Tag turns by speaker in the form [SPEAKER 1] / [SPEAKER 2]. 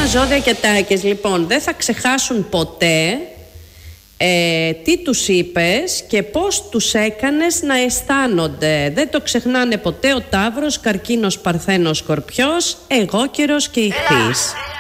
[SPEAKER 1] ζώδια και τάκες, λοιπόν, δεν θα ξεχάσουν ποτέ τι τους είπες και πώς τους έκανες να αισθάνονται. Δεν το ξεχνάνε ποτέ ο Ταύρος, Καρκίνος, Παρθένος, Σκορπιός, Αιγόκερος και Ιχθύς.